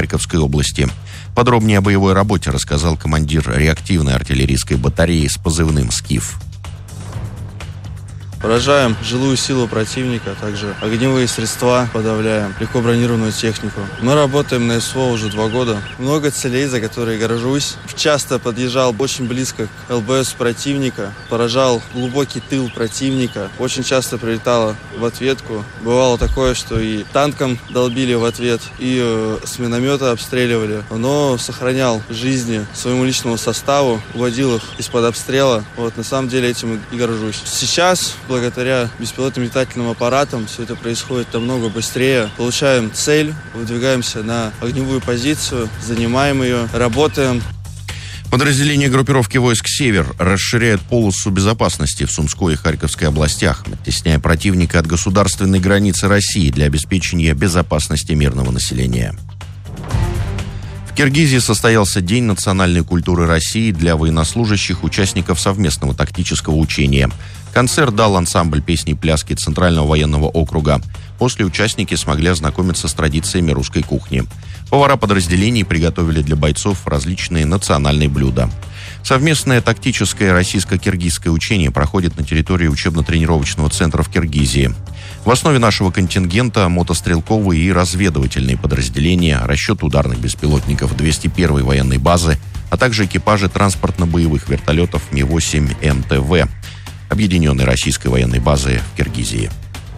Харьковской области. Подробнее о боевой работе рассказал командир реактивной артиллерийской батареи с позывным «Скиф». Поражаем жилую силу противника, также огневые средства подавляем, легко бронированную технику. Мы работаем на СВО уже 2 года. Много целей, за которые горжусь. Часто подъезжал очень близко к ЛБС противника, поражал глубокий тыл противника. Очень часто прилетало в ответку. Бывало такое, что и танком долбили в ответ, и с миномета обстреливали. Но сохранял жизни своему личному составу, уводил их из-под обстрела. На самом деле этим и горжусь. Сейчас благодаря беспилотным летательным аппаратам все это происходит намного быстрее. Получаем цель, выдвигаемся на огневую позицию, занимаем ее, работаем. Подразделение группировки войск «Север» расширяет полосу безопасности в Сумской и Харьковской областях, оттесняя противника от государственной границы России для обеспечения безопасности мирного населения. В Киргизии состоялся День национальной культуры России для военнослужащих, участников совместного тактического учения. Концерт дал ансамбль песни и пляски Центрального военного округа. После участники смогли ознакомиться с традициями русской кухни. Повара подразделений приготовили для бойцов различные национальные блюда. Совместное тактическое российско-киргизское учение проходит на территории учебно-тренировочного центра в Киргизии. В основе нашего контингента мотострелковые и разведывательные подразделения, расчет ударных беспилотников 201-й военной базы, а также экипажи транспортно-боевых вертолетов Ми-8 МТВ, объединенной российской военной базы в Киргизии.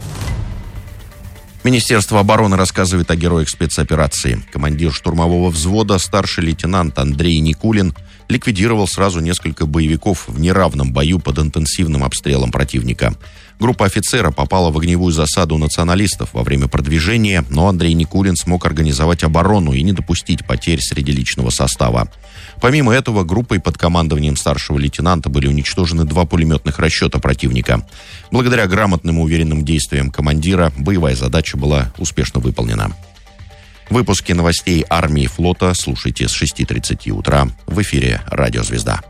Министерство обороны рассказывает о героях спецоперации. Командир штурмового взвода, старший лейтенант Андрей Никулин, ликвидировал сразу несколько боевиков в неравном бою под интенсивным обстрелом противника. Группа офицера попала в огневую засаду националистов во время продвижения, но Андрей Никулин смог организовать оборону и не допустить потерь среди личного состава. Помимо этого, группой под командованием старшего лейтенанта были уничтожены 2 пулеметных расчета противника. Благодаря грамотным и уверенным действиям командира боевая задача была успешно выполнена. Выпуски новостей армии и флота слушайте с 6:30 утра в эфире «Радио Звезда».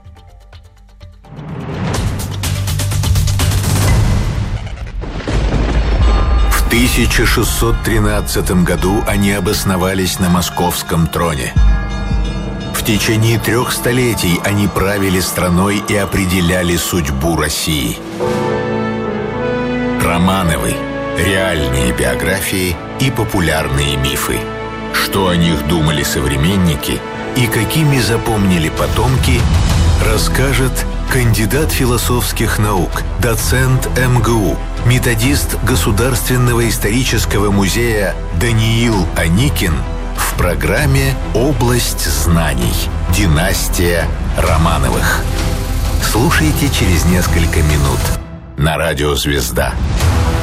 В 1613 году они обосновались на московском троне. В течение 3 столетий они правили страной и определяли судьбу России. Романовы. Реальные биографии и популярные мифы. Что о них думали современники и какими запомнили потомки, расскажет кандидат философских наук, доцент МГУ, методист Государственного исторического музея Даниил Аникин в программе «Область знаний. Династия Романовых». Слушайте через несколько минут на радио «Звезда».